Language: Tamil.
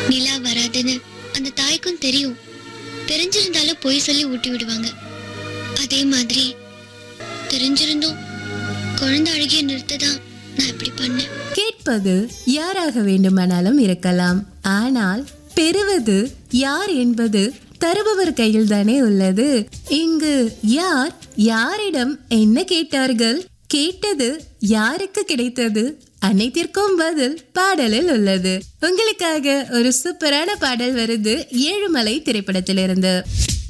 நிலா வராதுன்னு அந்த தாய்க்கும் தெரியும். தெரிஞ்சிருந்தாலும் பொய் சொல்லி ஊட்டி விடுவாங்க. அதே மாதிரி தெரிஞ்சிருந்தும் குழந்தை அழுகிய நிறுத்ததான் நான் இப்படி பண்ணேன். கேட்பது யாராக வேண்டுமானாலும் இருக்கலாம். ஆனால் பெறுவது யார் என்பது தருபவர் கையில் தானே உள்ளது. இங்கு யார் யாரிடம் என்ன கேட்டார்கள், கேட்டது யாருக்கு கிடைத்தது, அனைத்திற்கும் பதில் பாடலில் உள்ளது. உங்களுக்காக ஒரு சூப்பரான பாடல் வருது ஏழுமலை திரைப்படத்திலிருந்து.